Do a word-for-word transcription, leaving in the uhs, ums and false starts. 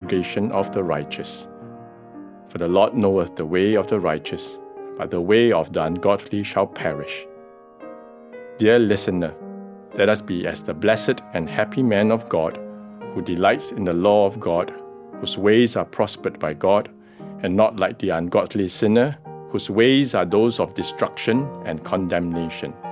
congregation of the righteous. For the Lord knoweth the way of the righteous, but the way of the ungodly shall perish. Dear listener, let us be as the blessed and happy man of God, who delights in the law of God, whose ways are prospered by God, and not like the ungodly sinner, whose ways are those of destruction and condemnation.